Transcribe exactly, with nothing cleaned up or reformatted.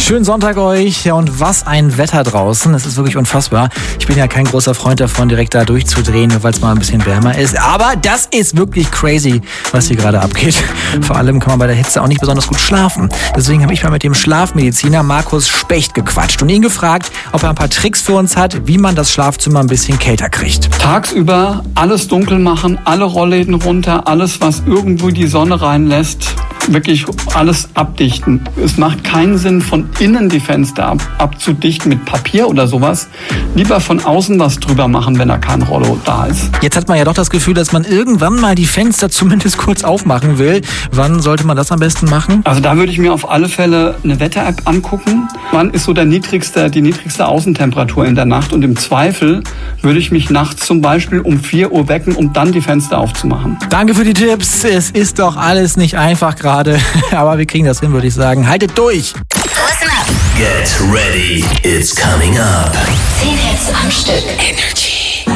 Schönen Sonntag euch. Ja, und was ein Wetter draußen. Es ist wirklich unfassbar. Ich bin ja kein großer Freund davon, direkt da durchzudrehen, nur weil es mal ein bisschen wärmer ist. Aber das ist wirklich crazy, was hier gerade abgeht. Vor allem kann man bei der Hitze auch nicht besonders gut schlafen. Deswegen habe ich mal mit dem Schlafmediziner Markus Specht gequatscht und ihn gefragt, ob er ein paar Tricks für uns hat, wie man das Schlafzimmer ein bisschen kälter kriegt. Tagsüber alles dunkel machen, alle Rollläden runter, alles, was irgendwo die Sonne reinlässt, wirklich alles abdichten. Es macht keinen Sinn, von innen die Fenster ab, abzudichten mit Papier oder sowas. Lieber von außen was drüber machen, wenn da kein Rollo da ist. Jetzt hat man ja doch das Gefühl, dass man irgendwann mal die Fenster zumindest kurz aufmachen will. Wann sollte man das am besten machen? Also da würde ich mir auf alle Fälle eine Wetter-App angucken. Wann ist so der niedrigste, die niedrigste Außentemperatur in der Nacht? Und im Zweifel würde ich mich nachts zum Beispiel um vier Uhr wecken, um dann die Fenster aufzumachen. Danke für die Tipps. Es ist doch alles nicht einfach gerade. Aber wir kriegen das hin, würde ich sagen. Haltet durch! Listen up. Get ready. It's coming up. zehn